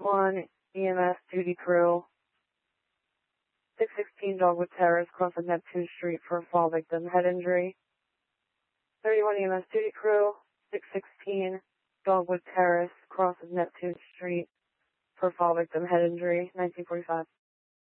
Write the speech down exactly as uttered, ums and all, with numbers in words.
one E M S duty crew, six sixteen Dogwood Terrace, cross of Neptune Street for a fall victim, head injury. thirty-one E M S duty crew, six sixteen Dogwood Terrace, cross of Neptune Street for a fall victim, head injury, nineteen forty-five.